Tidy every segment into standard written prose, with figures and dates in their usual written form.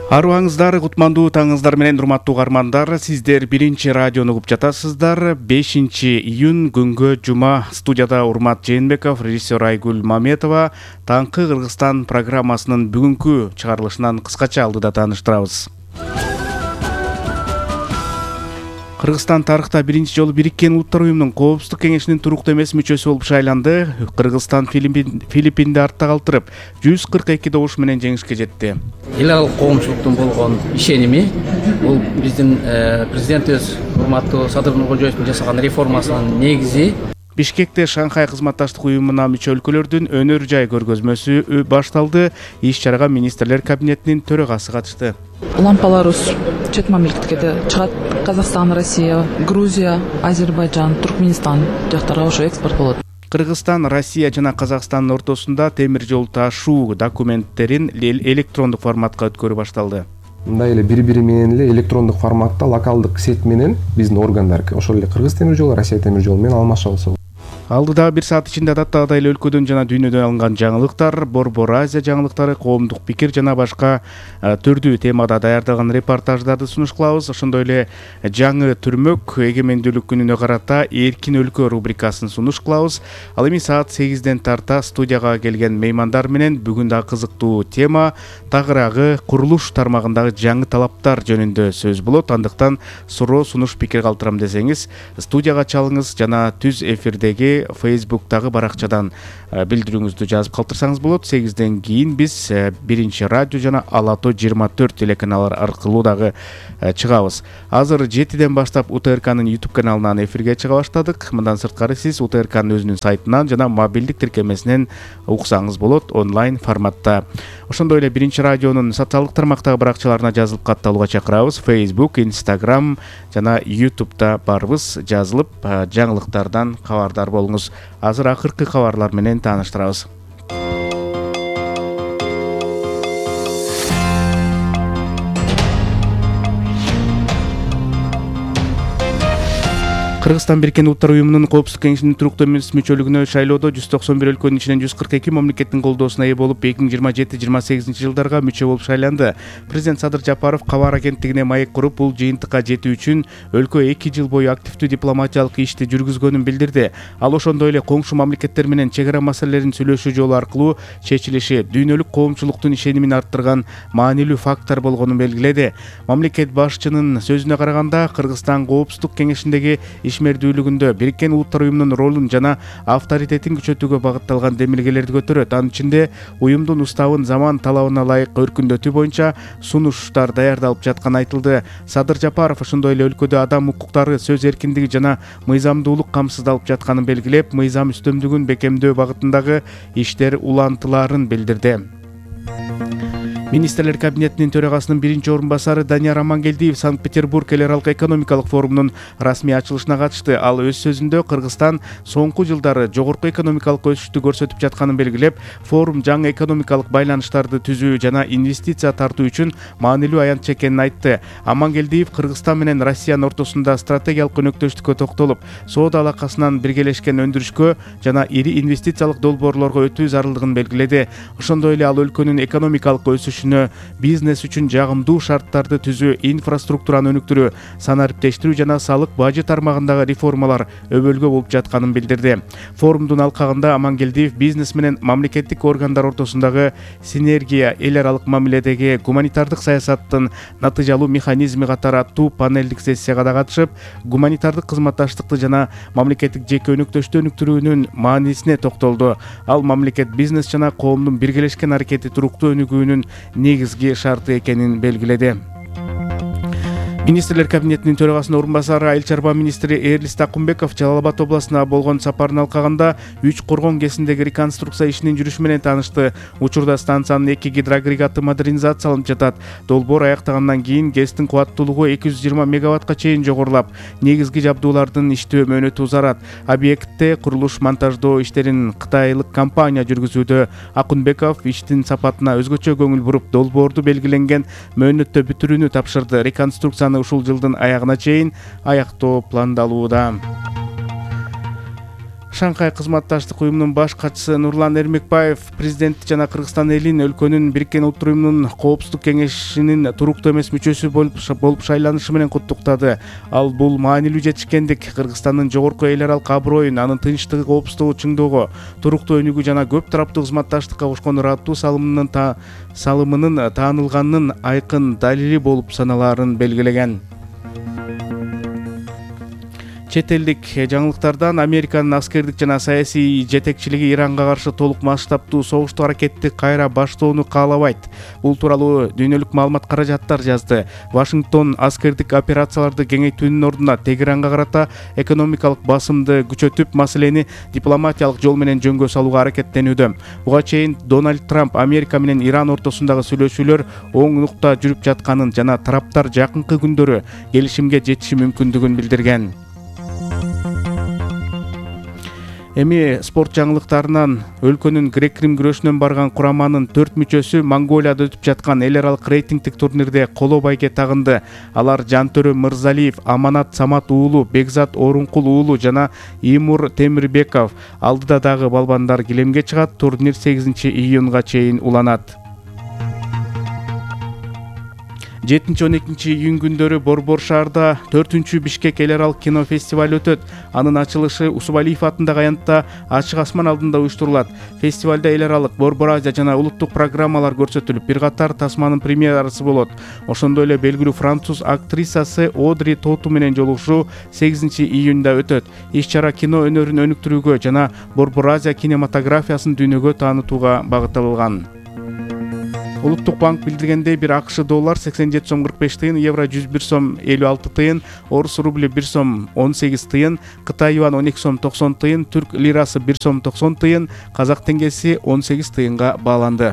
Арыбаңыздар, кутмандуу таңыңыздар менен урматтуу угармандар. Сиздер биринчи радиону угуп жатасыздар. 5-июнь күнгө жума. Студияда Урмат Жээнбеков, режиссер Айгүл Маметова. Таңкы Кыргызстан программасынын бүгүнкү чыгарылышынан кыскача алдыда тааныштырабыз. Кыргызстан тарыхта биринчи жолу Бириккен Улуттар уюмунун Коопсуздук кеңешинин туруктуу эмес мүчөсү болуп шайланды. Кыргызстан Филиппинди артта калтырып 142 добуш менен жеңишке жетти. Эл аралык коомчулуктун болгон ишеними бул биздин президентибиз урматтуу Садыр Нуркожоевдун жасаган реформасынын негизи. Бишкекте Шанхай кызматташтык уюмуна мүчө өлкөлөрдүн өнөр жай көргөзмөсү башталды. Иш-чарага министрлер кабинетинин төрагасы катышты. Лампаларыбыз чет мамлекетке чыгат. Казакстан, Россия, Грузия, Азербайджан, Туркменистан жактарга ошо экспорт болот. Кыргызстан, Россия жана Казакстандын ортосунда темир жол ташуу документтерин электрондук форматка өткөрүү башталды. Мындай эле бири-бири менен эле электрондук форматта локалдык сет менен биздин органдар, ошол эле Кыргыз темир жолу, Россия темир жолу менен алмашып алса. Алдыда 1 саат ичинде адаттагыдай эле өлкөдөн жана дүйнөдөн алынган жаңылыктар, Борбор Азия жаңылыктары, коомдук пикир жана башка түрдүү темада даярдалган репортаждарды сунуш кылабыз. Ошондой эле жаңы түрмөк эгемендүүлүк күнүнө карата эркин өлкө рубрикасын сунуш кылабыз. Ал эми саат 8ден тарта студияга келген меймандар менен бүгүн да кызыктуу тема, тагыраагы курулуш тармагындагы жаңы талаптар жөнүндө сөз болот. Андыктан суроо, сунуш, пикир калтырам десеңиз, студияга чалыңыз жана түз эфирдеги Facebook'тагы баракчадан билдирүүңүздү жазып калтырсаңыз болот. 8ден кийин биз биринчи радио жана Ала-Тоо 24 телеканалдар аркылуу дагы чыгабыз. Азыр 7ден баштап УТРКнын YouTube каналынан эфирге чыга баштадык. Мындан сырткары сиз УТРКнын өзүнүн сайтынан жана мобилдик тиркемесинен уксаңыз болот онлайн форматта. Ошондой эле биринчи радионун социалдык тармактагы баракчаларына жазылып катталууга чакырабыз. Facebook, Instagram жана YouTube'да барбыз. Жазылып жаңылыктардан кабардар болуңуз. Азыр акыркы кабарлар менен тааныштырабыз. Кыргызстан Бириккен Улуттар уюмунун Коопсуздук кеңешинин туруктуу эмес мүчөлүгүнө шайлоодо 191 өлкөнүн ичинен 142 мамлекеттин колдоосуна ээ болуп 2027-28 жылдарга мүчө болуп шайланды. Президент Садыр Жапаров кабар агенттигине маек куруп, бул жыйынтыкка жетүү үчүн өлкө 2 жыл бою активдүү дипломатиялык ишти жүргүзгөнүн билдирди. Ал ошондой эле коңшу мамлекеттер менен чек ара маселелерин сүйлөшүү жолу аркылуу чечилиши дүйнөлүк коомчулуктун ишенимин арттырган маанилүү фактор болгонун белгиледи. Мамлекет башчынын сөзүнө караганда, Кыргызстан Коопсуздук кеңешиндеги ишмердүүлүгүндө Бириккен Улуттар уюмунун ролун жана авторитетин күчөтүүгө багытталган демилгелерди көтөрөт. Анын ичинде уюмдун уставын заман талабына ылайык өркүндөтүү боюнча сунуштар даярдалып жатканы айтылды. Садыр Жапаров ошондой эле өлкөдө адам укуктары, сөз эркиндиги жана мыйзамдуулук камсыздалып жатканын белгилеп, мыйзам үстөмдүгүн бекемдөө багытындагы иштер улантылаарын билдирди. Министрлер кабинетинин төрагасынын биринчи орун басары Данияр Амангелдиев Санкт-Петербург эл аралык экономикалык форумунун расмий ачылышына катышты. Ал өз сөзүндө Кыргызстан соңку жылдары жогорку экономикалык өсүштү көрсөтүп жатканын белгилеп, форум жаңы экономикалык байланыштарды түзүү жана инвестиция тартуу үчүн маанилүү аянтча экенин айтты. Амангелдиев Кыргызстан менен Россиянын ортосунда стратегиялык өнөктөштүккө токтолуп, соода алакасынан биргелешкен өндүрүшкө жана ири инвестициялык долбоорлорго өтүү зарылдыгын белгиледи. Ошондой эле ал өлкөнүн экономикалык өсүшүнө, бизнес үчүн жагымдуу шарттарды түзүү, инфраструктураны өнүктүрүү, санариптештирүү жана салык бажы тармагындагы реформалар өбөлгө болуп жатканын билдирди. Форумдун алкагында Амангелдиев бизнес менен мамлекеттик органдар ортосундагы синергия, эл аралык мамиледеги гуманитардык саясаттын натыйжалуу механизми катары аттуу панелдик сессияга да катышып, гуманитардык кызматташтыкты жана мамлекеттик жеке өнөктөштү өнүктүрүүнүн маанисине токтолду. Ал мамлекет, бизнес жана коомдун биргелешкен аракети туруктуу өнүгүүнүн негизги шарты экенин белгиледи. Министрлер кабинетинин төрагасынын орун басары Айыл чарба министри Эрлис Такумбеков Жалал Абад областына болгон сапарын алкагында 3 коргон кесиндеги реконструкция ишинин жүрүшү менен таанышты. Учурда станциянын 2 гидроагрегаты модернизацияланып жатат. Долбоор аяктагандан кийин ГЭСтин кубаттуулугу 220 мегаваттка чейин жогорулап, негизги жабдуулардын иштөө мөөнөтү узарат. Объектте курулуш монтаждоо иштерин кытайлык компания жүргүзүүдө. Акунбеков иштин сапатына өзгөчө көңүл буруп, долбоорду белгиленген мөөнөттө бүтүрүүнү тапшырды. Реконструкцияны ушул жылдын аягына чейин аяктоо пландалууда. Шанхай кызматташтык уюмунун баш катчысы Нурлан Эрмекбаев президент жана Кыргызстан элин өлкөнүн Бириккен Улуттар уюмунун Коопсуздук кеңешинин туруктуу эмес мүчөсү болуп шайланышы менен куттуктады. Ал бул маанилүү жетишкендик Кыргызстандын жогорку эл аралык аброюн, анын тынчтыгы, коопсуздугу чыңдоого, туруктуу өнүгүү жана көп тараптуу кызматташтыкка кошкон ырааттуу салымынын таанылганынын айкын далили болуп саналаарын белгилеген. Чет элдик жаңылыктардан Американын аскердик жана саясий жетекчилиги Иранга каршы толук масштабтуу согуштук аракетти кайра баштоону каалабайт. Бул тууралуу дүйнөлүк маалымат каражаттар жазды. Вашингтон аскердик операцияларды кеңейтүүнүн ордуна Тегеранга карата экономикалык басымды күчөтүп, маселени дипломатиялык жол менен жөнгө салууга аракеттенүүдө. Буга чейин Дональд Трамп Америка менен Иран ортосундагы сүйлөшүүлөр оң нукта жүрүп жатканын жана тараптар жакынкы күндөрү келишимге жетиши мүмкүндүгүн билдирген. Эми спорт жаңылыктарынан өлкөнүн грек-рим күрөшүнөн барган кураманын 4 мүчөсү Монголияда өтүп жаткан эл аралык рейтингдик турнирде коло байге тагынды. Алар Жантөрө Мырзалиев, Аманат Самат уулу, Бекзат Орункул уулу жана Имур Темирбеков. Алдыда дагы балбандар килемге чыгат. Турнир 8-июнга чейин уланат. 7-12 июнь күндөрү Борбор шаарда 4-чү Бишкек эл аралык кино фестиваль өтөт. Анын ачылышы Усубалиев атындагы аянтта ачык асман алдында уюштурулат. Фестивалда эл аралык, Борбор Азия жана улуттук программалар көрсөтүлүп, бир катар тасманын премьерасы болот. Ошондой эле белгилүү француз актрисасы Одри Тоту менен жолугушуу 8 июнда өтөт. Иш-чара кино өнөрүн өнүктүрүүгө жана Борбор Азия кинематографиясын дүйнөгө таанытууга багытталган. Улуттук банк билдиргендей, бир АКШ доллар 87 сом 45 тыйын, евро 101 сом 56 тыйын, орус рубли 1 сом 18 тыйын, Кытай юан 12 сом 90 тыйын, түрк лирасы 1 сом 90 тыйын, казак теңгеси 18 тыйынга бааланды.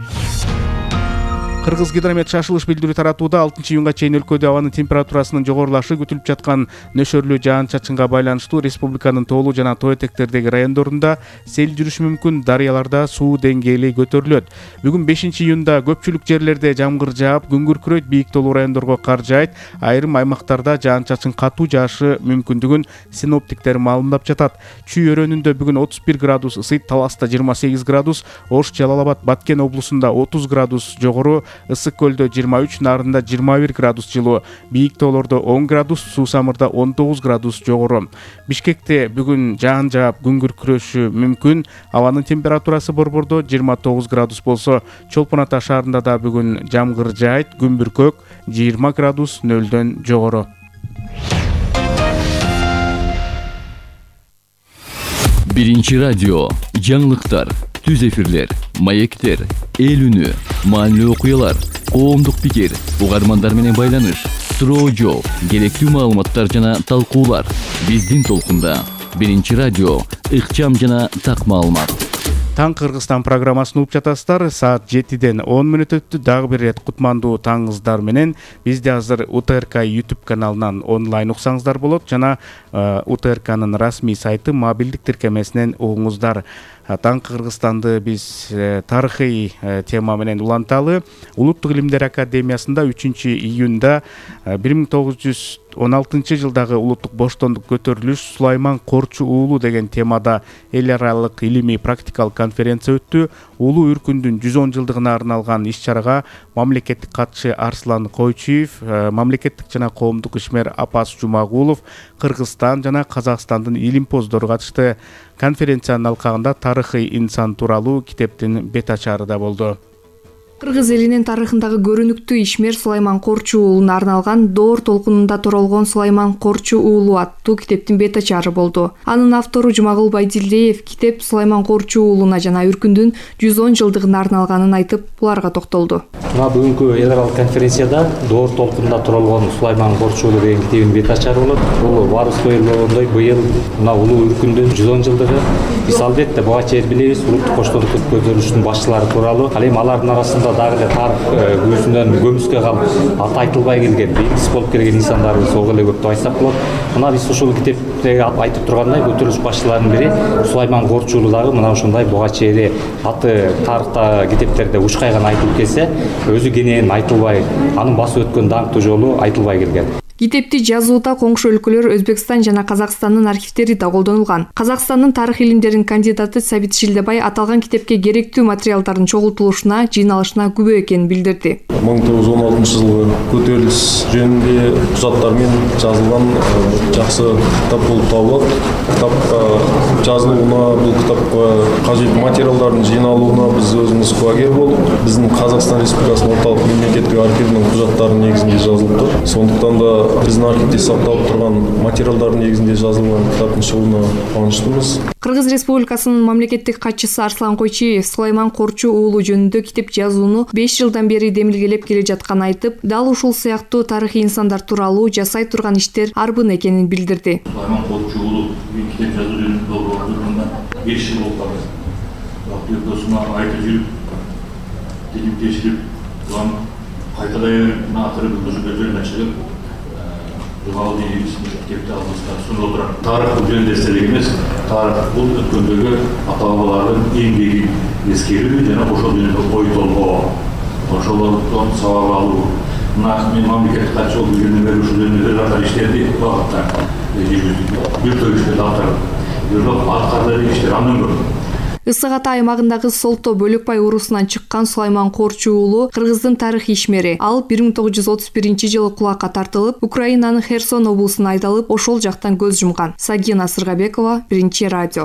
Кыргыз гидромет шашылыш билдирүү таратууда 6-июнга чейин өлкөдө абанын температурасынын жогорулашы күтүлүп жаткан нөшөрлүү жаан-чачынга байланыштуу республиканын тоолуу жана тоо этектердеги райондорунда сел жүрүшү мүмкүн, дарыяларда суу деңгээли көтөрүлөт. Бүгүн 5-июнда көпчүлүк жерлерде жамгыр жаап, күн күркүрөйт, бийик тоолуу райондорго кар жаайт, айрым аймактарда жаан-чачын катуу жаашы мүмкүндүгүн синоптиктер маалымдап жатат. Чүй өрөөнүндө бүгүн 31 градус ысыйт, Таласта 28 градус, Ош, Жалал Абад, Баткен облусунда 30 градус жогору, Ысык көлдө 23, Нарында 21 градус жылуу, бийик тоолордо 10 градус, Суу Самырда 19 градус жогору. Бишкекте бүгүн жаан жаап, күн күркүрөшү мүмкүн. Абанын температурасы Борбордо 29 градус болсо, Чолпон Ата шаарында да бүгүн жамгыр жаайт, күн бүркөк, 20 градус нөлдөн жогору. Биринчи радио, жаңылыктар, түз эфирлер, маектер, эл үнү, маанилүү окуялар, коомдук пикир, угармандар менен байланыш, суроо жооп, керектүү маалыматтар жана талкуулар. Биздин толкунда Биринчи радио, ыкчам жана так маалымат. Таң Кыргызстан программасын угуп жатасыздар. Саат 7-ден 10 мүнөт өттү. Дагы бир рет кутмандуу таңыңыздар менен. Бизде азыр УТРК YouTube каналынан онлайн уксаңыздар болот жана УТРКнын расмий сайты мобилдик тиркемесинен угуңуздар. Таң Кыргызстанды биз тарыхый тема менен уланталы. Улуттук илимдер академиясында 3-июнда 1916 жылдагы улуттук боштондук көтөрүлүш Сулайман Корчу уулу деген темада эл аралык илимий практикалык конференция өттү. Улуу Үркүндүн 110 жылдыгына арналган иш-чарага мамлекеттик катчы Арслан Койчуев, мамлекеттик жана коомдук ишмер Апас Жумагулов, Кыргызстан жана Казакстандын илимпоздору катышты. Конференциянын алкагында тарыхый инсан тууралуу китептин бет ачары да болду. Кыргыз элинин тарыхындагы көрүнүктүү ишмер Сулайман Корчу уулуна арналган Доор толкунунда туралган Сулайман Корчу уулу аттуу китептин бет ачары болду. Анын автору Жумагул Байдилдиев китеп Сулайман Корчу уулуна жана Үркүндүн 110 жылдыгына арналганын айтып, буларга токтолду. Мына бүгүнкү эл аралык конференцияда Доор толкунунда туралган Сулайман Корчу уулу деген китебин бет ачары болот. Бул баарыбызга белгилүү быйыл мына улуу Үркүндүн 110 жылдыгы. Биз албетте буга чейин билебиз улуттук боштондук көтөрүлүшүнүн башчылары тууралуу. Ал эми алардын арасында дагы эле тарых көзүнөн көмүскө калып аты айтылбай келген, белгисиз болуп келген инсандарыбыз ого эле көп деп айтсак болот. Мына биз ушул китепте айтып тургандай көтөрүлүш башчыларынын бири Сулайман Корчу уулу дагы мына ушундай буга чейин аты тарыхта китептерде ушкайган айтылып келсе, өзү кенен айтылбай, анын басып өткөн даңктуу жолу айтылбай келген. Китепти жазууда коңшу өлкөлөр Өзбекстан жана Казакстандын архивдери да колдонулган. Казакстандын тарых илимдеринин кандидаты Сабит Шилдебай аталган китепке керектүү материалдардын чогултулушуна, жыйналышына күбө экенин билдирди. 1916 жылы көтөрүлүш жөнүндө кузаттар менен жазылган жакшы китап болуп табылат. Китап жазылууна, бул китапка кажеттүү материалдардын жыйналууна биз өзүбүз кулагер болдук. Биздин Казакстан Республикасынын орталык мемлекеттик архивинин кужаттарынын негизинде жазылыптыр. Сондуктан да биздин архивде сакталып турган материалдардын негизинде жазылган китаптын чыгууна кубанычтуубуз. Кыргыз Республикасынын мамлекеттик катчысы Арслан Койчиев Сулайман Корчу уулу жөнүндө китеп жазууну 5 жылдан бери демилгелеп келе жатканын айтып, дал ушул сыяктуу тарыхый инсандар тууралуу жасай турган иштер арбын экенин билдирди. Сулайман Корчу уулу китеп жазуу жөнүндө долбоордон 5 жыл болуп калды. Бактыр досума айтып жүрүп, тегиптешип, улам кайтадан натырып көзөмө чыгып, Жумал Денис китепти алдыбызга сунуп отурат. Тарых бул жөнүндө эстелик эмес, тарых бул өткөндөгү ата-бабалардын эмгегин эскерүү жана ошол жөнүндө ой толгоо, ошолордон сабак алуу. Мына мамлекеттик катчы болуп жүргөндөн бери ушул жөнүндө катар иштерди багытта жүргүздүк. Бир топ иштерди аткарды иштер андан көп. Ысык Ата аймагындагы Солто Бөлөкбай урусунан чыккан Сулайман Корчу уулу Кыргыздын тарых ишмери. Ал 1931 жылы кулакка тартылып, Украинанын Херсон облусуна айдалып, ошол жактан көз жумган. Сагина Сыргабекова, Биринчи радио.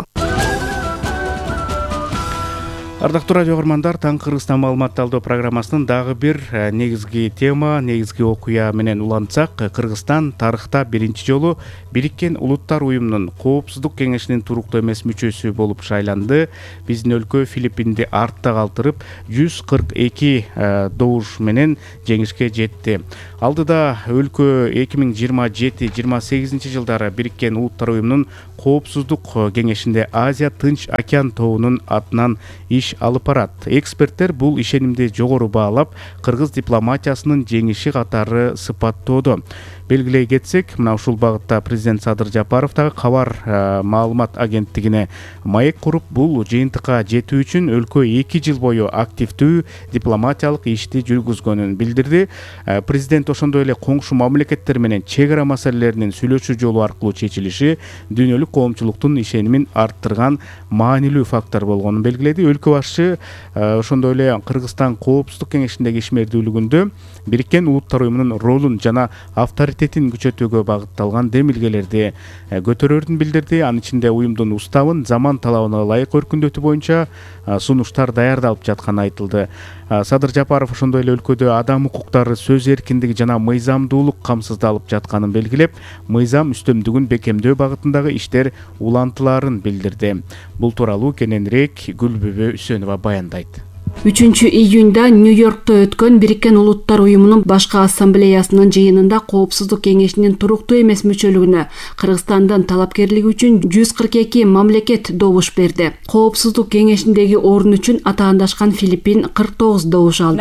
Ардактуу радио көрөрмандар, Таң Кыргызстан маалымат алдоо программасынын дагы бир негизги тема, негизги окуя менен улантсак, Кыргызстан тарыхта биринчи жолу Бириккен Улуттар уюмунун Коопсуздук кеңешинин туруктуу эмес мүчөсү болуп шайланды. Биздин өлкө Филиппинди артта калтырып, 142 добуш менен жеңишке жетти. Алдыда өлкө 2027-28 жылдары Бириккен Улуттар уюмунун Коопсуздук кеңешинде Азия Тынч океан тобунун атынан иш алып барат. Эксперттер бул ишенимди жогору баалап, кыргыз дипломатиясынын жеңиши катары сыпаттоодо. Белгилей кетсек, мына ушул багытта президент Садыр Жапаров дагы кабар маалымат агенттигине маек куруп, бул жыйынтыкка жетүү үчүн өлкө 2 жыл бою активдүү дипломатиялык ишти жүргүзгөнүн билдирди. Президент ошондой эле коңшу мамлекеттер менен чек ара маселелеринин сүйлөшүү жолу аркылуу чечилиши дүйнөлүк коомчулуктун ишенимин арттырган маанилүү фактор болгонун белгиледи. Өлкө башчы ошондой эле Кыргызстан Коопсуздук кеңешиндеги ишмердүүлүгүндө Бириккен Улуттар уюмунун ролун жана авторитетин күчөтүүгө багытталган демилгелерди көтөрөрүн билдирди. Анын ичинде уюмдун уставын заман талабына ылайык өркүндөтүү боюнча сунуштар даярдалып жатканы айтылды. Садыр Жапаров ошондой эле өлкөдө адам укуктары, сөз эркиндиги жана мыйзамдуулук камсыздалып жатканын белгилеп, мыйзам үстөмдүгүн бекемдөө багытындагы иштер улантылаарын билдирди. Бул тууралуу кененирээк Гүлбүбө Үсөнова баяндайт. 3-июнда Нью-Йоркто өткөн Бириккен Улуттар уюмунун башкы ассамблеясынын жыйынында Коопсуздук кеңешинин туруктуу эмес мүчөлүгүнө Кыргызстандын талапкерлиги үчүн 142 мамлекет добуш берди. Коопсуздук кеңешиндеги орун үчүн атаандашкан Филиппин 49 добуш алды.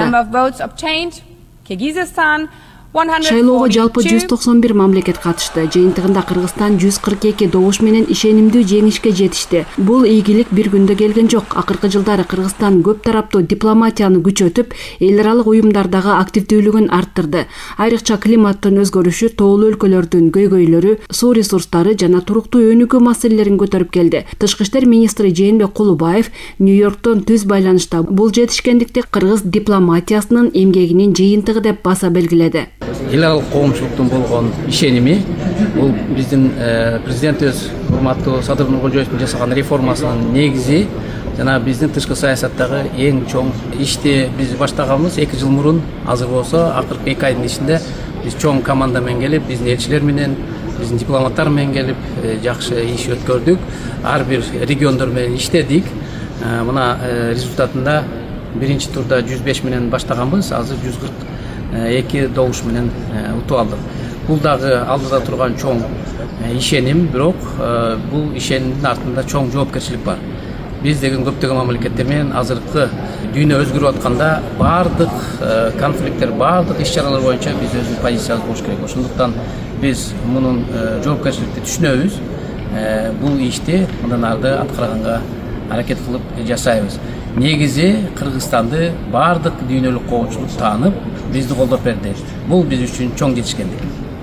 Шайлоого жалпы 191 мамлекет катышты. Жыйынтыгында Кыргызстан 142 добуш менен ишенимдүү жеңишке жетишти. Бул ийгилик бир күндө келген жок. Акыркы жылдары Кыргызстан көп тараптуу дипломатияны күчөтүп, эл аралык уюмдардагы активдүүлүгүн арттырды. Айрыкча климаттын өзгөрүшү, тоолуу өлкөлөрдүн көйгөйлөрү, суу ресурстары жана туруктуу өнүгүү маселелерин көтөрүп келди. Тышкы иштер министри Жээнбек Кулубаев Нью-Йорктон түз байланышта бул жетишкендикти кыргыз дипломатиясынын эмгегинин жыйынтыгы деп баса белгиледи. Эл аралык коомчулуктун болгон ишеними бул биздин президентибиз урматтуу Садыр Нуркожоевдун жасаган реформасынын негизи жана биздин тышкы саясаттагы эң чоң ишти биз баштаганбыз 2 жыл мурун. Азыр болсо акыркы 2 айдын ичинде биз чоң команда менен келип, биздин элчилер менен, биздин дипломаттар менен келип жакшы иш өткөрдүк. Ар бир региондор менен иштедик. Мына результатында биринчи турда 105 менен баштаганбыз, азыр 142 добуш менен утуп алдык. Бул дагы алдыда турган чоң ишеним, бирок бул ишенимдин артында чоң жоопкерчилик бар. Биз деген көптөгөн мамлекеттер менен азыркы дүйнө өзгөрүп атканда бардык конфликттер, бардык иш-чаралар боюнча биз өзүбүздүн позициябыз болуш керек. Ошондуктан биз мунун жоопкерчиликти түшүнөбүз. Бул ишти мындан арды аткарганга аракет кылып жасайбыз. Негизи Кыргызстанды бардык дүйнөлүк коомчулук таанып, бизди колдоп берди. Бул биз үчүн чоң жетишкендик.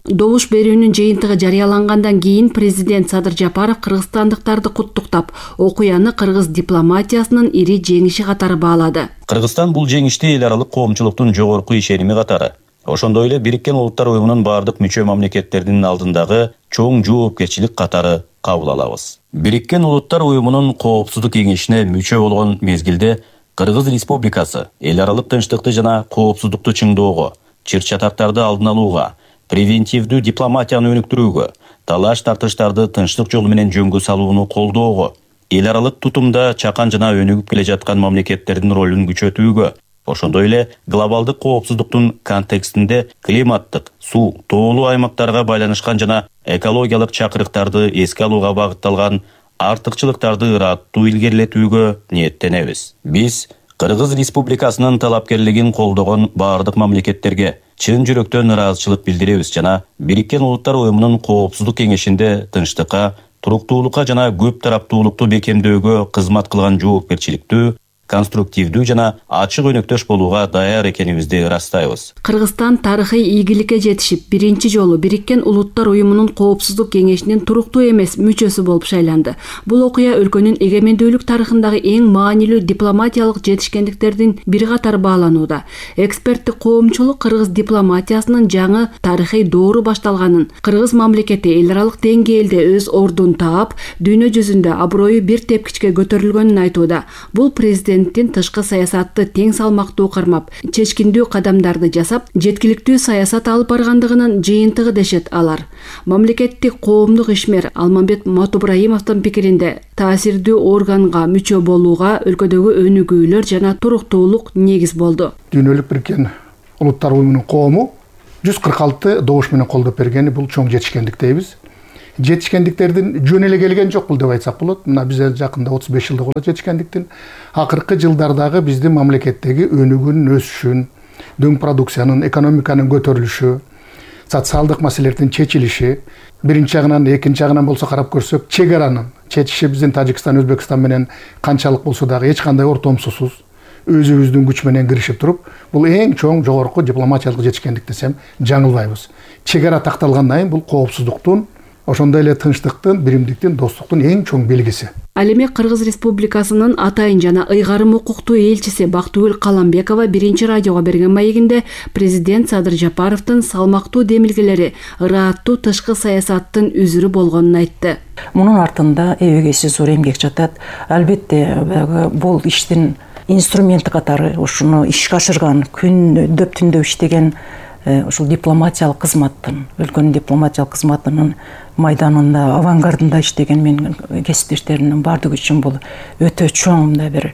Добуш берүүнүн жыйынтыгы жарыялангандан кийин президент Садыр Жапаров кыргызстандыктарды куттуктап, окуяны кыргыз дипломатиясынын ири жеңиши катары баалады. Кыргызстан бул жеңишти эл аралык коомчулуктун жогорку ишеними катары, ошондой эле Бириккен Улуттар Уюмунун бардык мүчө мамлекеттердин алдындагы чоң жоопкерчилик катары кабыл алабыз. Бириккен Улуттар Уюмунун коопсуздук кеңешине мүчө болгон мезгилде Кыргыз Республикасы эл аралык тынчтыкты жана коопсуздукту чыңдоого, чыр-чатактарды алдын алууга, превентивдүү дипломатияны өнүктүрүүгө, талаш-тартыштарды тынчтык жолу менен жөнгө салууну колдоого, эл аралык тутумда чакан жана өнүгүп келе жаткан мамлекеттердин ролун күчөтүүгө, ошондой эле глобалдык коопсуздуктун контекстинде климаттык, суу, тоолуу аймактарга байланышкан жана экологиялык чакырыктарды эске алууга багытталган артыкчылыктарды ыраттуу илгерилетүүгө ниеттенебиз. Биз Кыргыз Республикасынын талапкерлигин колдогон бардык мамлекеттерге чын жүрөктөн ыраазычылык билдиребиз жана Бириккен Улуттар Уюмунун коопсуздук кеңешинде тынчтыкка, туруктуулукка жана көп тараптуулукту бекемдөөгө кызмат кылган жоопкерчиликтүү, конструктивдүү жана ачык өнөктөш болууга даяр экенибизди ырастайбыз. Кыргызстан тарыхый ийгиликке жетишип, биринчи жолу Бириккен Улуттар Уюмунун коопсуздук кеңешинин туруктуу эмес мүчөсү болуп шайланды. Бул окуя өлкөнүн эгемендүүлүк тарыхындагы эң маанилүү дипломатиялык жетишкендиктердин бири катары бааланууда. Эксперттик коомчулук кыргыз дипломатиясынын жаңы тарыхый доору башталганын, кыргыз мамлекети эл аралык деңгээлде өз ордун таап, дүйнө жүзүндө аброю бир тепкичке көтөрүлгөнүн айтууда. Бул президенттин тышкы саясатты тең салмактуу кармап, чечкиндүү кадамдарды жасап, жеткиликтүү саясат алып баргандыгынын жыйынтыгы дешет алар. Мамлекеттик коомдук ишмер Алмамбет Матубраимовдун пикиринде, таасирдүү органга мүчө болууга өлкөдөгү өнүгүүлөр жана туруктуулук негиз болду. Дүйнөлүк Бириккен Улуттар Уюмунун коому 146 добуш менен колдоп бергени бул чоң жетишкендик дейбиз. Жетишкендиктердин жөн эле келген жок бул деп айтсак болот. Мына биз жакында 35 жылдык болот жетишкендиктин. Акыркы жылдардагы биздин мамлекеттеги өнүгүүнүн өсүшүн, дөң продукциянын, экономиканын көтөрүлүшү, социалдык маселелердин чечилиши, биринчи жагынан, экинчи жагынан болсо карап көрсөк, чек аранын чечиши биздин Тажикстан, Өзбекстан менен канчалык болсо дагы эч кандай ортомсусуз өзүбүздүн күч менен киришип туруп, бул эң чоң жогорку дипломатиялык жетишкендик десем жаңылбайбыз. Чек ара такталгандан кийин бул коопсуздуктун, ошондой эле тынчтыктын, биримдиктин, достуктун эң чоң белгиси. Ал эми Кыргыз Республикасынын атайын жана ыйгарым укуктуу элчиси Бактыгүл Каламбекова биринчи радиого берген маегинде президент Садыр Жапаровдун салмактуу демилгелери ырааттуу тышкы саясаттын үзүрү болгонун айтты. Мунун артында эбегейси зор эмгек жатат. Албетте бул иштин инструменти катары ушуну ишке ашырган, күн дөп түндө иштеген ушул дипломатиялык кызматтын, өлкөнүн дипломатиялык кызматынын майданында, авангардында иштеген менин кесиптештеримдин бардыгы үчүн бул өтө чоң мындай бир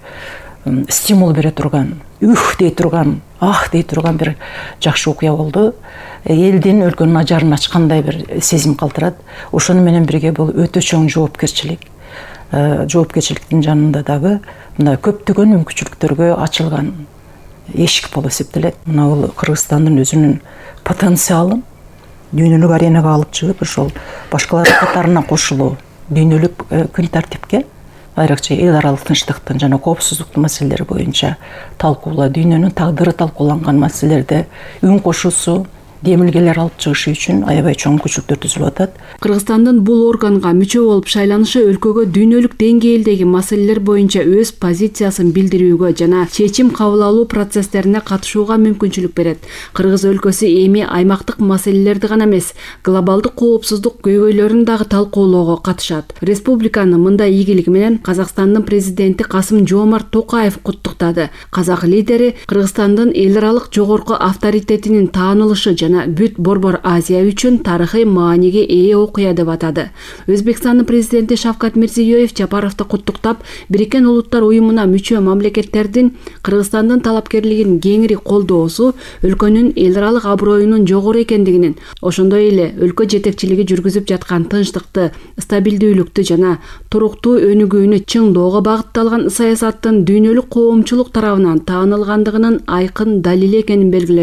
стимул бере турган, дей турган, дей турган бир жакшы окуя болду. Элдин, өлкөнүн ажарын ачкандай бир сезим калтырат. Ошону менен бирге бул өтө чоң жоопкерчилик. Жоопкерчиликтин жанында дагы мындай көптөгөн мүмкүнчүлүктөргө ачылган эшик болуп эсептелет. Мына бул Кыргызстандын өзүнүн потенциалын дүйнөлүк аренага алып чыгып, ошол башкалардын катарына кошулуу, дүйнөлүк күн тартипке, айрыкча эл аралык тынчтыктын жана коопсуздуктун маселелери боюнча талкуулоо, дүйнөнүн тагдыры талкууланган маселелерде үн кошуусу, демилгелер алып чыгышы үчүн аябай чоң мүмкүнчүлүктөр түзүлүп атат. Кыргызстандын бул органга мүчө болуп шайланышы өлкөгө дүйнөлүк деңгээлдеги маселелер боюнча өз позициясын билдирүүгө жана чечим кабыл алуу процесстерине катышууга мүмкүнчүлүк берет. Кыргыз өлкөсү эми аймактык маселелерди гана эмес, глобалдык коопсуздук көйгөйлөрүн дагы талкуулоого катышат. Республиканы мындай ийгилиги менен Казакстандын президенти Касым-Жомарт Токаев куттуктады. Казак лидери Кыргызстандын эл аралык жогорку авторитетинин таанылышы жана бүт Борбор Азия үчүн тарыхый мааниге ээ окуя деп атады. Өзбекстандын президенти Шавкат Мирзиёев Жапаровду куттуктап, Бириккен Улуттар Уюмуна мүчө мамлекеттердин Кыргызстандын талапкерлигин кеңири колдоосу өлкөнүн эл аралык аброюнун жогору экендигинин, ошондой эле өлкө жетекчилиги жүргүзүп жаткан тынчтыкты, стабилдүүлүктү жана туруктуу өнүгүүнү чыңдоого багытталган саясаттын дүйнөлүк коомчулук тарабынан таанылгандыгынын айкын далили экенин белгиледи.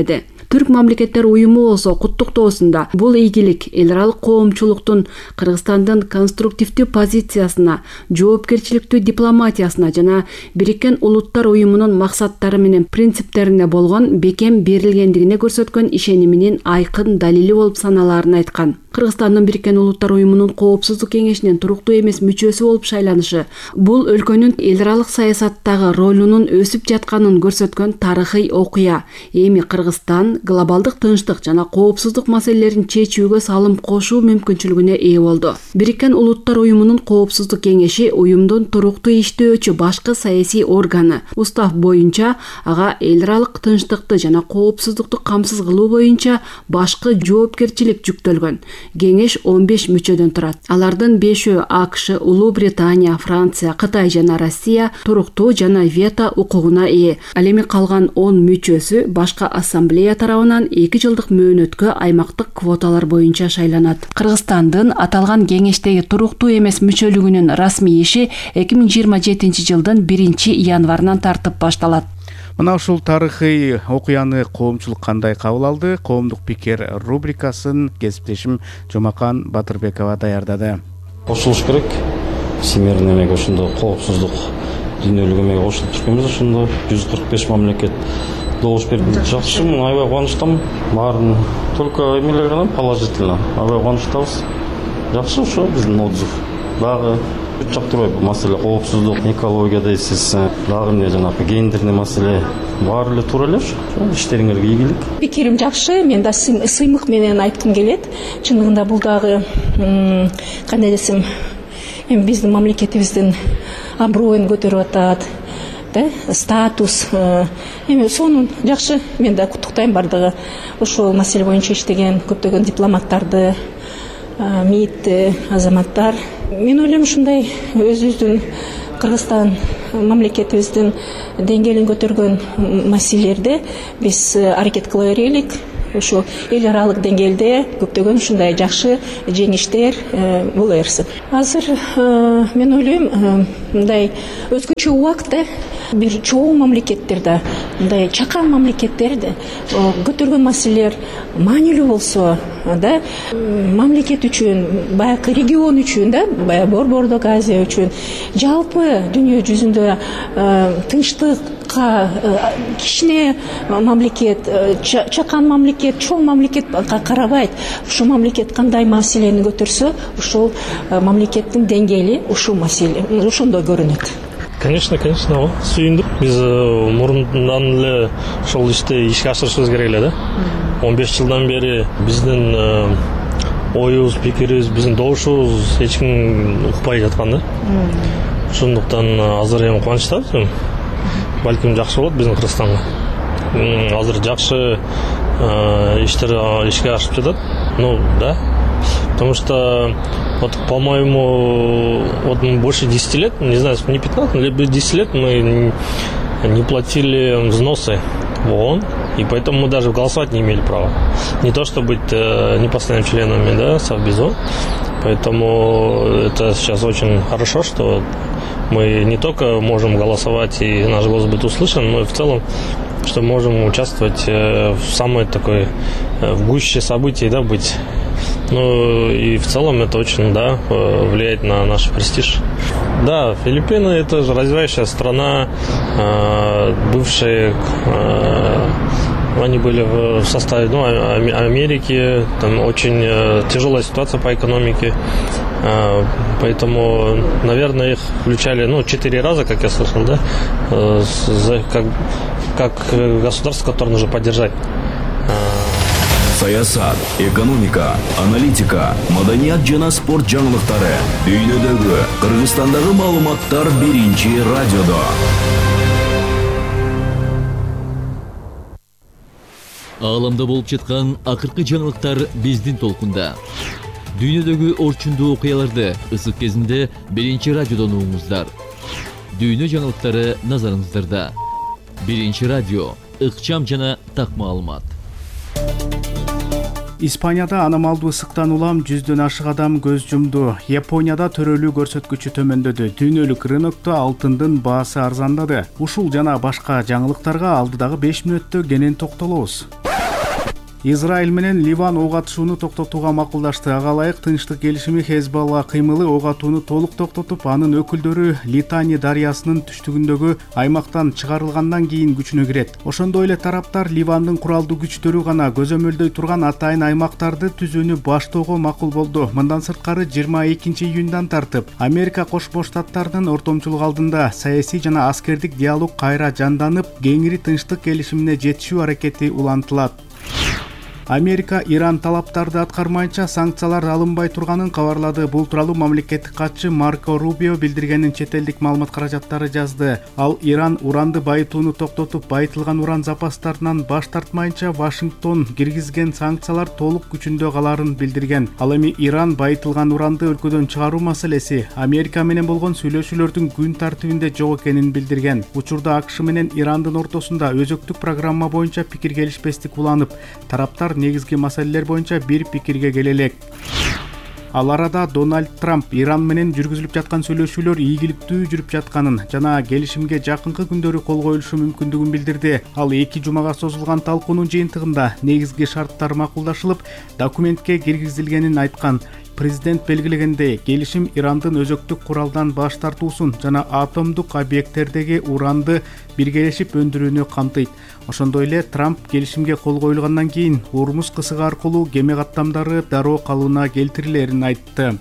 Түрк мамлекеттер уюму болсо куттуктоосунда бул ийгилик эл аралык коомчулуктун Кыргызстандын конструктивдүү позициясына, жоопкерчиликтүү дипломатиясына жана Бириккен Улуттар уюмунун максаттары менен принциптерине болгон бекем берилгендигине көрсөткөн ишениминин айкын далили болуп саналаарын айткан. Кыргызстандын Бириккен Улуттар уюмунун Коопсуздук кеңешинин туруктуу эмес мүчөсү болуп шайланышы бул өлкөнүн эл аралык саясаттагы ролунун өсүп жатканын көрсөткөн тарыхый окуя. Эми Кыргызстан глобалдык тынчтык жана коопсуздук маселелерин чечүүгө салым кошуу мүмкүнчүлүгүнө ээ болду. Бириккен Улуттар уюмунун Коопсуздук кеңеши уюмдун туруктуу иштөөчү башкы саясий органы. Устав боюнча ага эл аралык тынчтыкты жана коопсуздукту камсыз кылуу боюнча башкы жоопкерчилик жүктөлгөн. Кеңеш 15 мүчөдөн турат. Алардын 5-өө АКШ, Улуу Британия, Франция, Кытай жана Россия туруктуу жана вето укугуна ээ. Ал эми калган 10 мүчөсү башка ассамблея тарабынан 2 жылдык мөөнөткө аймактык квоталар боюнча шайланат. Кыргызстандын аталган кеңештеги туруктуу эмес мүчөлүгүнүн расмий иши 2027 жылдын 1-январынан тартып башталат. Мына ушул тарыхый окуяны коомчулук кандай кабыл алды? Коомдук пикир рубрикасын кесиптешим Жомакан Батырбекова даярдады. Кошулуш керек. Всемирный эмеге ошондо коопсуздук дүйнөлүк эмеге кошулуп жүргөнбүз. Ошондо 145 мамлекет добуш берди. Жакшымын, аябай кубанычтамын. Баарын только эмелер гана положительно. Аябай кубанычтабыз. Жакшы ошо биздин отзыв. Дагы чактырбай бул маселе коопсуздук, экология дейсиз, дагы эмне жанагы гендерный маселе баары эле туура эле ошо иштериңерге ийгилик. Пикирим жакшы, мен да сыймык менен айткым келет. Чындыгында бул дагы кандай десем, эми биздин мамлекетибиздин аброюн көтөрүп атат, статус. Эми сонун жакшы, мен да куттуктайм бардыгы ошол маселе боюнча иштеген көптөгөн дипломаттарды, МИД азаматтар. Мен ойлойм ушундай өзүбүздүн Кыргызстан мамлекетибиздин деңгээлин көтөргөн маселелерде биз аракет кыла берелик. Ошо эл аралык деңгээлде көптөгөн ушундай жакшы жеңиштер боло берсин. Азыр мен ойлойм, мындай өзгөчө убакытта бир чоң мамлекеттерде, мындай чакан мамлекеттерде көтөргөн маселелер маанилүү болсо, мамлекет үчүн, баягы регион үчүн, баягы Борбордук Азия үчүн, жалпы дүйнө жүзүндө тынчтыкка кичине мамлекет, чакан мамлекет, чоң мамлекетка карабайт. Ушул мамлекет кандай маселени көтөрсө, ушул мамлекеттин деңгээли ушул маселе, ошондой көрүнөт. Конечно, сүйүндүк. Биз мурундан эле ошол ишти ишке ашырышыбыз керек эле, 15 жылдан бери биздин оюбуз, пикирибиз, биздин добушубуз эч ким укпай жаткан. Ошондуктан азыр эми кубанычтабыз. Балким жакшы болот биздин Кыргызстанга. Азыр жакшы иштер ишке ашып жатат. Потому что, по-моему, больше 10 лет, не знаю, не 15, но 10 лет мы не платили взносы в ООН, и поэтому мы даже голосовать не имели права. Не то, чтобы быть непостоянными членами Совбеза. Поэтому это сейчас очень хорошо, что мы не только можем голосовать, и наш голос будет услышан, но и в целом, что можем участвовать в самой такой, в гуще событий, быть. И в целом это очень, влияет на наш престиж. Да, Филиппины — это же развивающая страна, бывшие, они были в составе Америки, там очень тяжелая ситуация по экономике, поэтому, наверное, их включали 4 раза, как я слышал, как государство, которое нужно поддержать. Саясат, экономика, аналитика, маданият жана спорт жаңылыктары дүйнөдөгү, Кыргызстандагы маалыматтар 1-чи радиодо. Ааламда болуп жаткан акыркы жаңылыктар биздин толкунда. Дүйнөдөгү орчундуу окуяларды ысык кезинде 1-чи радиодон угуңуздар. Дүйнө жаңылыктары назарыңыздарда. 1-чи радио, ыкчам жана так маалымат. Испанияда аномалдуу ысыктан улам 100дөн ашык адам көз жумду. Японияда төрөлүү көрсөткүчү төмөндөдү. Дүйнөлүк рынокто алтындын баасы арзандады. Ушул жана башка жаңылыктарга алдыдагы 5 мүнөттө кенен токтолобуз. Израиль менен Ливан ок атышууну токтотууга макулдашты. Ага ылайык тынчтык келишими Хезболла кыймылы ок атууну толук токтотуп, анын өкүлдөрү Литани дарыясынын түштүгүндөгү аймактан чыгарылгандан кийин күчүнө кирет. Ошондой эле тараптар Ливандын куралдуу күчтөрү гана көзөмөлдөй турган атайын аймактарды түзүүнү баштоого макул болду. Мындан сырткары 22-июндан тартып Америка Кошмо Штаттарынын ортомчулук алдында саясий жана аскердик диалог кайра жанданып, кеңири тынчтык келишимине жетишүү аракети улантылат. Америка Иран талаптарды аткармайынча санкциялар алынбай турганын кабарлады. Бул тууралуу мамлекеттик катчы Марко Рубио билдиргенин чет элдик маалымат каражаттары жазды. Ал Иран уранды байытууну токтотуп, байытылган уран запастарынан баш тартмайынча Вашингтон киргизген санкциялар толук күчүндө каларын билдирген. Ал эми Иран байытылган уранды өлкөдөн чыгаруу маселеси Америка менен болгон сүйлөшүүлөрдүн күн тартибинде жок экенин билдирген. Учурда АКШ менен Ирандын ортосунда өзөктүк программа боюнча пикир келишпестик уланып, тараптар негизги маселелер боюнча бир пикирге келе элек. Ал арада Дональд Трамп Иран менен жүргүзүлүп жаткан сүйлөшүүлөр ийгиликтүү жүрүп жатканын жана келишимге жакынкы күндөрү кол коюлушу мүмкүндүгүн билдирди. Ал 2 жумага созулган талкуунун жыйынтыгында негизги шарттар макулдашылып, документке киргизилгенин айткан. Президент белгилегендей, келишим Ирандын өзөктүк куралдан баш тартуусун жана атомдук объекттердеги уранды биргелешип өндүрүүнү камтыйт. Ошондой эле Трамп келишимге кол коюлгандан кийин Ормуз кысыгы аркылуу кеме каттамдары дароо калыбына келтирилерин айтты.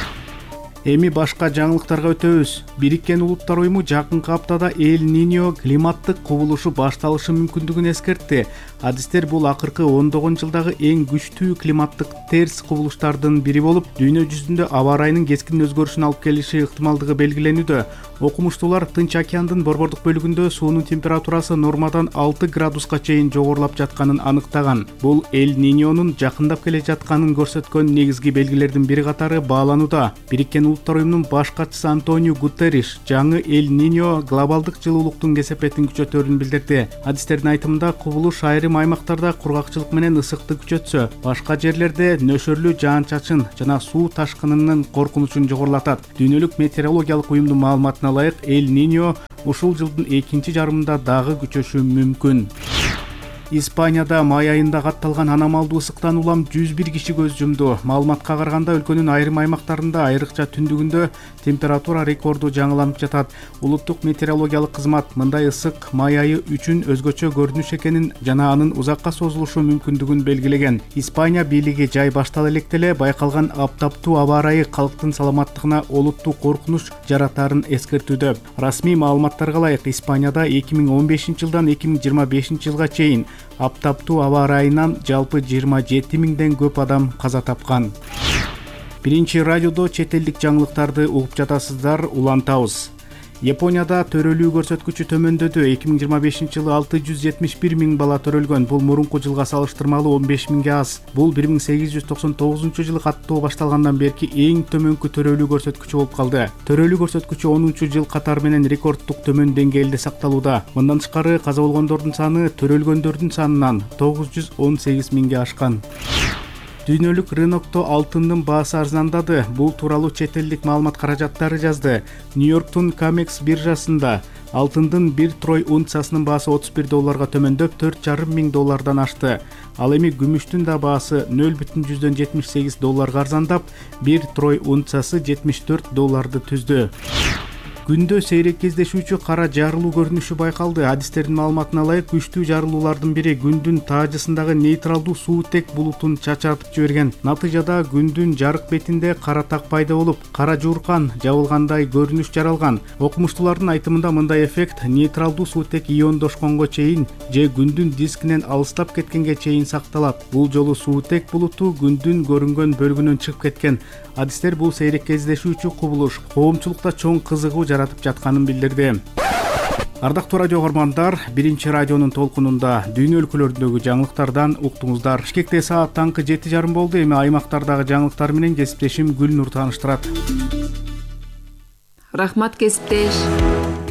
Эми башка жаңылыктарга өтөбүз. Бириккен Улуттар уюму жакынкы аптада Эль-Ниньо климаттык кубулушу башталышы мүмкүндүгүн эскертти. Адистер бул акыркы ондогон жылдагы эң күчтүү климаттык терс кубулуштардын бири болуп, дүйнө жүзүндө аба ырайынын кескин өзгөрүшүнө алып келиши ыктымалдыгы белгиленүүдө. Окумуштуулар Тынч океандын борбордук бөлүгүндө суунун температурасы нормадан 6 градуска чейин жогорулап жатканын аныктаган. Бул Эль-Ниньонун жакындап келе жатканын көрсөткөн негизги белгилердин бири катары бааланууда. Бириккен Улуттар уюмунун баш катчысы Антонио Гутерриш жаңы Эль-Ниньо глобалдык жылуулуктун кесепетин күчөтөрүн билдирди. Адистердин айтымында кубулуш айрым аймактарда кургакчылык менен ысыкты күчөтсө, башка жерлерде нөшөрлүү жаан-чачын жана суу ташкынынын коркунучун жогорулатат. Дүйнөлүк метеорологиялык уюмдун маалыматына ылайык, Эль-Ниньо ушул жылдын экинчи жарымында дагы күчөшү мүмкүн. Испанияда май айында катталган аномалдуу ысыктан улам 101 киши көз жумду. Маалыматка караганда өлкөнүн айрым аймактарында, айрыкча түндүгүндө температура рекорду жаңыланып жатат. Улуттук метеорологиялык кызмат мындай ысык май айы үчүн өзгөчө көрүнүш экенин жана анын узакка созулушу мүмкүндүгүн белгилеген. Испания бийлиги жай баштала электе эле байкалган аптаптуу аба ырайы калктын саламаттыгына олуттуу коркунуч жаратаарын эскертүүдө. Расмий маалыматтарга ылайык, Испанияда 2015 жылдан 2025 жылга чейин аптаптуу аба ырайынан жалпы 27 миңден көп адам каза тапкан. Биринчи радиодо чет элдик жаңылыктарды угуп жатасыздар, улантабыз. Японияда төрөлүү көрсөткүчү төмөндөдү. 2025 жылы 671 миң бала төрөлгөн. Бул мурунку жылга салыштырмалуу 15 миңге аз. Бул 1899 жылы каттоо башталгандан берки эң төмөнкү төрөлүү көрсөткүчү болуп калды. Төрөлүү көрсөткүчү 10 жыл катар менен рекордтук төмөн деңгээлде сакталууда. Мындан тышкары каза болгондордун саны төрөлгөндөрдүн санынан 918 миңге ашкан. Дүйнөлүк рынокто алтындын баасы арзандады. Бул тууралуу чет элдик маалымат каражаттары жазды. Нью-Йорктун Камекс биржасында алтындын 1 трой унциясынын баасы $31 төмөндөп, 4,5 миң доллардан ашты. Ал эми күмүштүн да баасы $0,78 арзандап, 1 трой унциясы $74 түздү. Күндө сейрек кездешүүчү кара жарылуу көрүнүшү байкалды. Адистердин маалыматына ылайык, күчтүү жарылуулардын бири күндүн таажысындагы нейтралдуу суутек булутун чачатып жиберген. Натыйжада күндүн жарык бетинде кара так пайда болуп, кара жууркан жабылгандай көрүнүш жаралган. Окумуштуулардын айтымында мындай эффект нейтралдуу суутек иондошконго чейин же күндүн дискинен алыстап кеткенге чейин сакталат. Бул жолу суутек булуту күндүн көрүнгөн бөлүгүнөн чыгып кеткен. Адистер бул сейрек кездешүүчү кубулуш коомчулукта чоң кызыгуу жаратып жатканын билдирди. Ардактуу радио көрөрмандар, биринчи радионун толкунунда дүйнө өлкөлөрүндөгү жаңылыктардан уктуңуздар. Бишкекте саат таңкы 7:30 болду. Эми аймактардагы жаңылыктар менен кесиптешим Гүлнур тааныштырат. Рахмат, кесиптеш.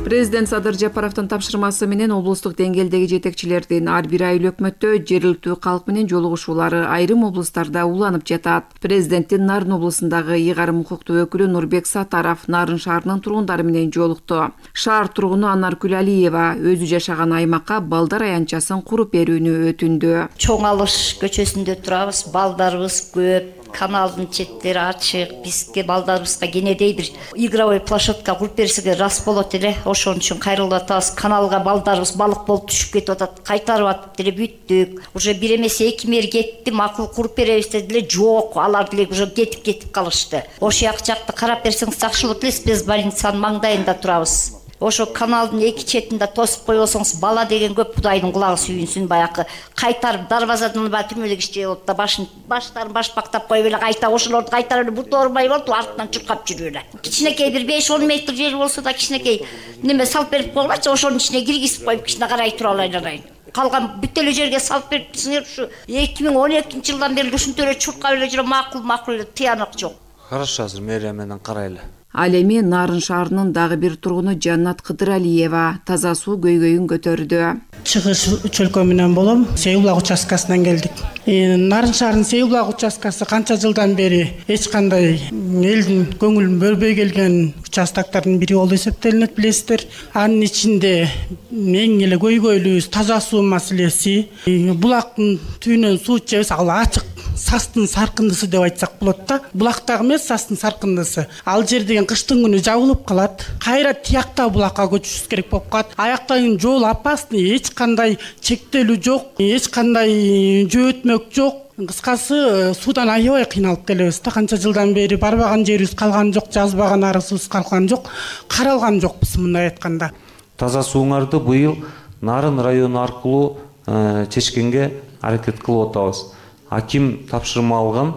Президент Садыр Жапаровдун тапшырмасы менен облустук деңгээлдеги жетекчилердин ар бир ай өкмөттө жергиликтүү калк менен жолугушуулары айрым облустарда уланып жатат. Президенттин Нарын облусундагы ыйгарым укуктуу өкүлү Нурбек Сатаров Нарын шаарынын тургундары менен жолукту. Шаар тургуну Анаркүл Алиева өзү жашаган аймакка балдар аянтчасын куруп берүүнү өтүндү. Чоң Алыш көчөсүндө турабыз, балдарыбыз көп. Каналдын четтери ачык, бизге балдарыбызга кенедей бир игровой площадка куруп берсеге рас болот эле. Ошон үчүн кайрылып атабыз. Каналга балдарыбыз балык болуп түшүп кетип атат. Кайтарып атып деле бүттүк. Уже бир эмес эки мери кетти, макул куруп беребиз деди эле. Жок, алар деле уже кетип калышты. Ошол жакты карап берсеңиз жакшы болот эле. Биз больницанын маңдайында турабыз. Ошо каналдын эки четинде тосуп койбосоңуз бала деген көп, Кудайдын кулагы сүйүнсүн. Баягы кайтарып дарбазадан түрмөдөгү иштеп болот да баштарын башпактап коюп эле кайта ошолорду кайтарып эле буторбай болуп артынан чуркап жүрүп эле. Кичинекей бир 5-10 метр жер болсо да кичинекей неме салып берип койгулачы, ошонун ичине киргизип коюп кичине карай тура алайын. Калган бүт эле жерге салып берипсиңер. Ушу 2012-жылдан бери ушинтип эле чуркап эле жүрөм, макул эле, тыянак жок. Караш азыр мэрия менен карайлы. Ал эми Нарын шаарынын дагы бир тургуну Жаннат Кыдыралиева таза суу көйгөйүн көтөрдү. Чыгыш чөлкө менен болом, Сейбулак участкасынан келдик. Нарын шаарынын Сейбулак участкасы канча жылдан бери эч кандай элдин көңүлүн бөлбөй келген участоктордун бири болуп эсептелинет, билесиздер. Анын ичинде эң эле көйгөйлүүбүз таза суу маселеси. Булактын түбүнөн суу ичебиз, ал ачык састын саркындысы деп айтсак болот да. Булактагы эмес, састын саркындысы. Ал жер деген кыштын күнү жабылып калат. Кайра тиякта булакка көчүшүбүз керек болуп калат. Аяктагы жол опасный, эч кандай чектелүү жок, эч кандай жөөтмөк жок. Кыскасы суудан аябай кыйналып келебиз да. Канча жылдан бери барбаган жерибиз калган жок, жазбаган арызыбыз калган жок, каралган жокпуз мындай айтканда. Таза сууңарды быйыл Нарын району аркылуу чечкенге аракет кылып атабыз. Аким тапшырма алган,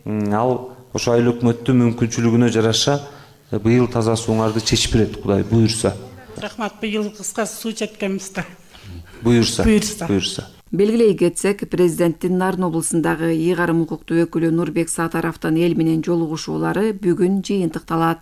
ал ошо айыл өкмөттүн мүмкүнчүлүгүнө жараша быйыл таза сууңарды чечип берет, Кудай буйрса. Рахмат, быйыл кыскасы суу четкенбиз да. Буйрса. Белгилей кетсек, президенттин Нарын облусундагы ыйгарым укуктуу өкүлү Нурбек Сатаровдун эл менен жолугушуулары бүгүн жыйынтыкталат.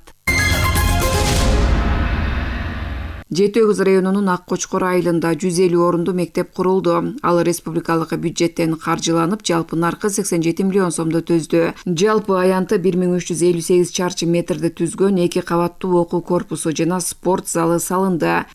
Жети Өгүз районунун Ак Кочкор айылында 150 орундуу мектеп курулду. Ал республикалык бюджеттен каржыланып, жалпы наркы 87 миллион сомдо түздү. Жалпы аянты 1358 чарчы метрди түзгөн 2 кабаттуу окуу корпусу жана спорт залы салынды.